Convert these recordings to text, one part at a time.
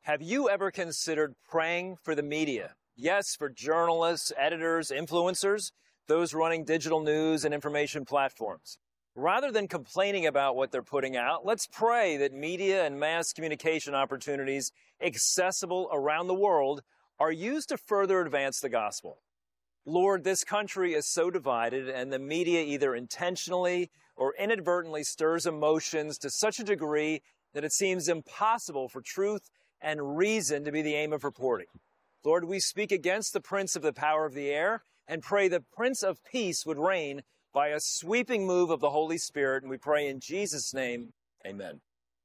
Have you ever considered praying for the media? Yes, for journalists, editors, influencers, those running digital news and information platforms. Rather than complaining about what they're putting out, let's pray that media and mass communication opportunities accessible around the world are used to further advance the gospel. Lord, this country is so divided, and the media either intentionally or inadvertently stirs emotions to such a degree that it seems impossible for truth and reason to be the aim of reporting. Lord, we speak against the prince of the power of the air and pray the Prince of Peace would reign by a sweeping move of the Holy Spirit, and we pray in Jesus' name, amen.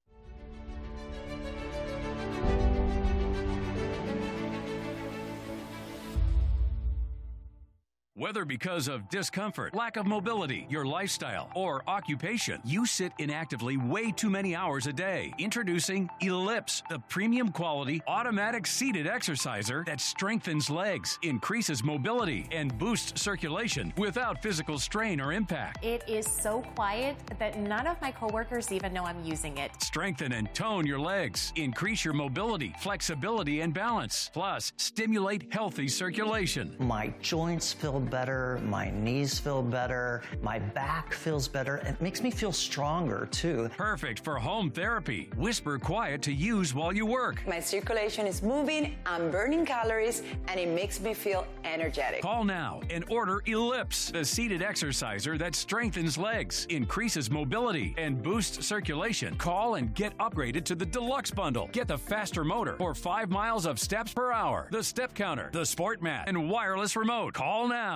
Whether because of discomfort, lack of mobility, your lifestyle, or occupation, you sit inactively way too many hours a day. Introducing Ellipse, the premium quality automatic seated exerciser that strengthens legs, increases mobility, and boosts circulation without physical strain or impact. It is so quiet that none of my coworkers even know I'm using it. Strengthen and tone your legs, increase your mobility, flexibility, and balance. Plus, stimulate healthy circulation. My joints feel better, my knees feel better, my back feels better. It makes me feel stronger too. Perfect for home therapy. Whisper quiet to use while you work. My circulation is moving, I'm burning calories, and it makes me feel energetic. Call now and order Ellipse, the seated exerciser that strengthens legs, increases mobility, and boosts circulation. Call and get upgraded to the Deluxe Bundle. Get the faster motor or 5 miles of steps per hour, the step counter, the sport mat, and wireless remote. Call now.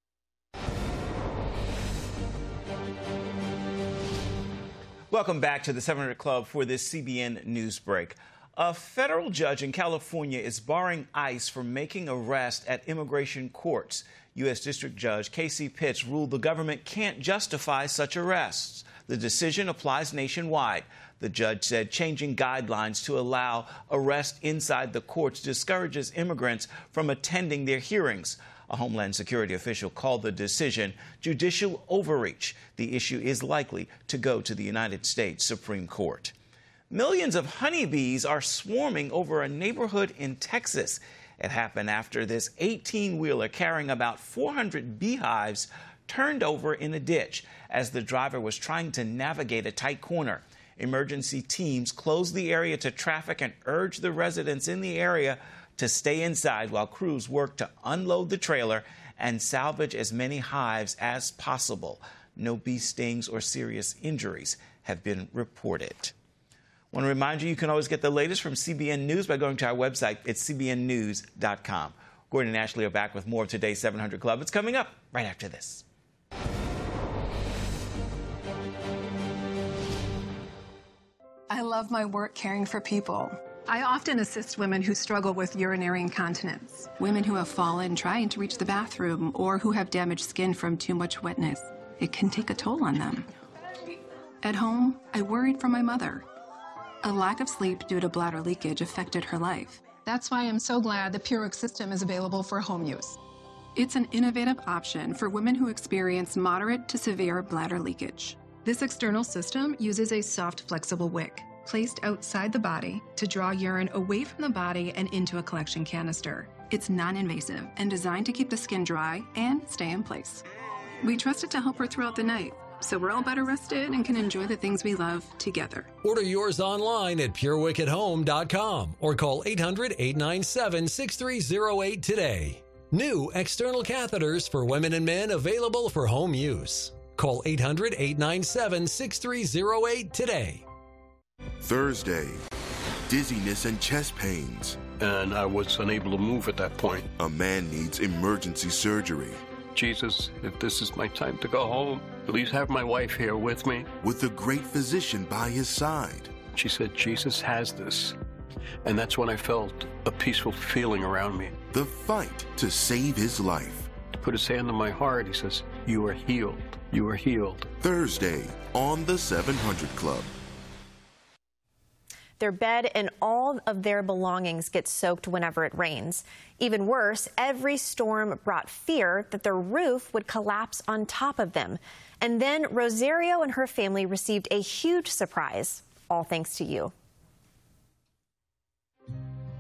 Welcome back to the 700 Club for this CBN News Break. A federal judge in California is barring ICE from making arrests at immigration courts. U.S. District Judge Casey Pitts ruled the government can't justify such arrests. The decision applies nationwide. The judge said changing guidelines to allow arrest inside the courts discourages immigrants from attending their hearings. A Homeland Security official called the decision judicial overreach. The issue is likely to go to the United States Supreme Court. Millions of honeybees are swarming over a neighborhood in Texas. It happened after this 18-wheeler carrying about 400 beehives turned over in a ditch as the driver was trying to navigate a tight corner. Emergency teams closed the area to traffic and urged the residents in the area to stay inside while crews work to unload the trailer and salvage as many hives as possible. No bee stings or serious injuries have been reported. I want to remind you, you can always get the latest from CBN News by going to our website. It's cbnnews.com. Gordon and Ashley are back with more of today's 700 Club. It's coming up right after this. I love my work caring for people. I often assist women who struggle with urinary incontinence, women who have fallen trying to reach the bathroom, or who have damaged skin from too much wetness. It can take a toll on them. At home, I worried for my mother. A lack of sleep due to bladder leakage affected her life. That's why I'm so glad the PureWick system is available for home use. It's an innovative option for women who experience moderate to severe bladder leakage. This external system uses a soft, flexible wick placed outside the body to draw urine away from the body and into a collection canister. It's non-invasive and designed to keep the skin dry and stay in place. We trust it to help her throughout the night, so we're all better rested and can enjoy the things we love together. Order yours online at PureWickAtHome.com or call 800-897-6308 today. New external catheters for women and men available for home use. Call 800-897-6308 today. Thursday, dizziness and chest pains. And I was unable to move at that point. A man needs emergency surgery. Jesus, if this is my time to go home, please have my wife here with me. With the great physician by his side. She said, Jesus has this. And that's when I felt a peaceful feeling around me. The fight to save his life. He put his hand on my heart. He says, you are healed. You are healed. Thursday on the 700 Club. Their bed and all of their belongings get soaked whenever it rains. Even worse, every storm brought fear that their roof would collapse on top of them. And then Rosario and her family received a huge surprise, all thanks to you.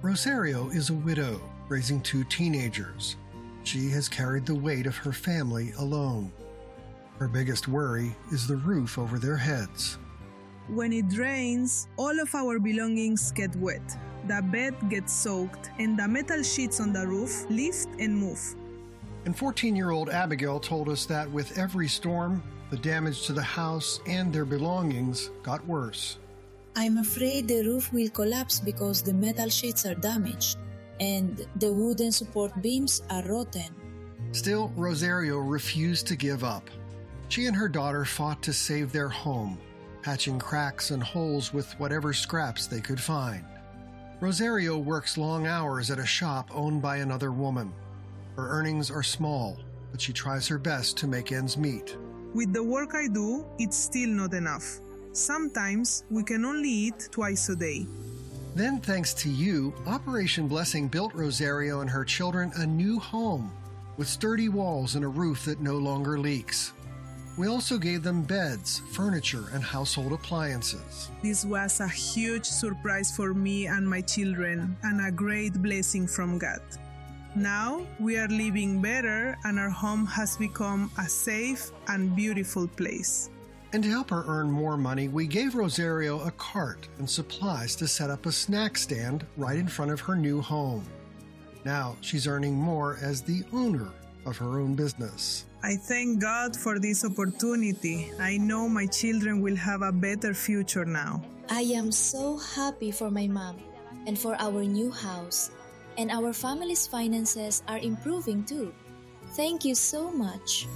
Rosario is a widow, raising 2 teenagers. She has carried the weight of her family alone. Her biggest worry is the roof over their heads. When it rains, all of our belongings get wet. The bed gets soaked, and the metal sheets on the roof lift and move. And 14-year-old Abigail told us that with every storm, the damage to the house and their belongings got worse. I'm afraid the roof will collapse because the metal sheets are damaged and the wooden support beams are rotten. Still, Rosario refused to give up. She and her daughter fought to save their home, patching cracks and holes with whatever scraps they could find. Rosario works long hours at a shop owned by another woman. Her earnings are small, but she tries her best to make ends meet. With the work I do, it's still not enough. Sometimes we can only eat twice a day. Then, thanks to you, Operation Blessing built Rosario and her children a new home with sturdy walls and a roof that no longer leaks. We also gave them beds, furniture, and household appliances. This was a huge surprise for me and my children, and a great blessing from God. Now we are living better, and our home has become a safe and beautiful place. And to help her earn more money, we gave Rosario a cart and supplies to set up a snack stand right in front of her new home. Now she's earning more as the owner of her own business. I thank God for this opportunity. I know my children will have a better future now. I am so happy for my mom and for our new house. And our family's finances are improving too. Thank you so much.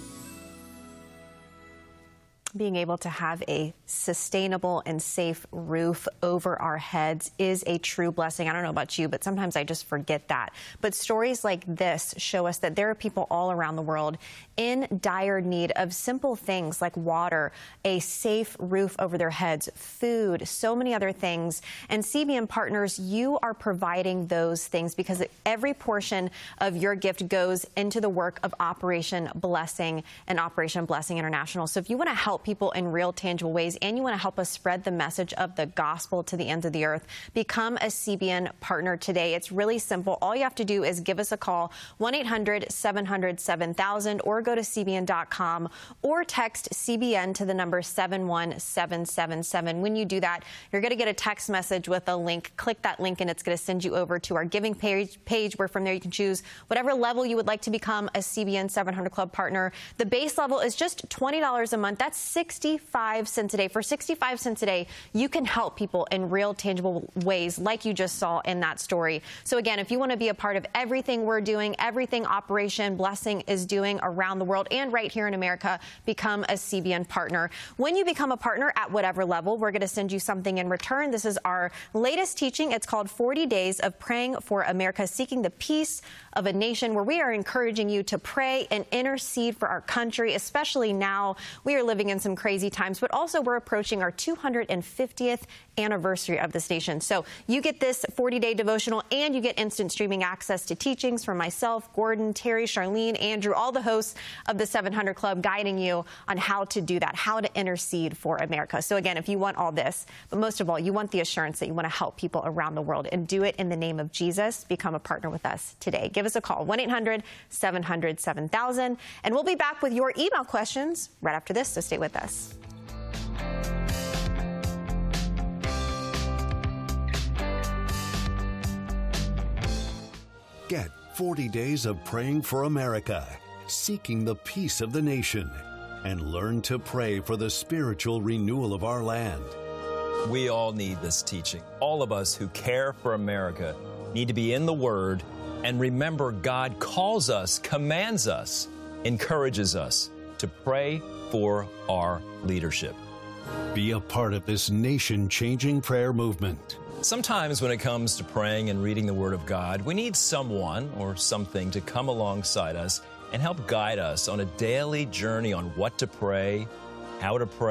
Being able to have a sustainable and safe roof over our heads is a true blessing. I don't know about you, but sometimes I just forget that. But stories like this show us that there are people all around the world in dire need of simple things like water, a safe roof over their heads, food, so many other things. And CBN Partners, you are providing those things because every portion of your gift goes into the work of Operation Blessing and Operation Blessing International. So if you want to help people in real, tangible ways, and you want to help us spread the message of the gospel to the ends of the earth, become a CBN partner today. It's really simple. All you have to do is give us a call, 1-800-700-7000, or go to CBN.com, or text CBN to the number 71777. When you do that, you're going to get a text message with a link. Click that link, and it's going to send you over to our giving page, where from there you can choose whatever level you would like to become a CBN 700 Club partner. The base level is just $20 a month. That's 65 cents a day. For 65 cents a day, you can help people in real, tangible ways like you just saw in that story. So again, if you want to be a part of everything we're doing, everything Operation Blessing is doing around the world and right here in America, become a CBN partner. When you become a partner at whatever level, we're going to send you something in return. This is our latest teaching. It's called 40 Days of Praying for America, Seeking the Peace of a Nation, where we are encouraging you to pray and intercede for our country, especially now. We are living in some crazy times, but also we're approaching our 250th anniversary of this nation. So you get this 40-day devotional, and you get instant streaming access to teachings from myself, Gordon, Terry, Charlene, Andrew, all the hosts of the 700 Club, guiding you on how to do that, how to intercede for America. So again, if you want all this, but most of all, you want the assurance that you want to help people around the world and do it in the name of Jesus, become a partner with us today. Give us a call, 1-800-700-7000, and we'll be back with your email questions right after this, so stay with us. Get 40 Days of Praying for America, Seeking the Peace of the Nation, and learn to pray for the spiritual renewal of our land. We all need this teaching. All of us who care for America need to be in the Word and remember God calls us, commands us, encourages us to pray for our leadership. Be a part of this nation-changing prayer movement. Sometimes when it comes to praying and reading the Word of God, we need someone or something to come alongside us and help guide us on a daily journey on what to pray, how to pray,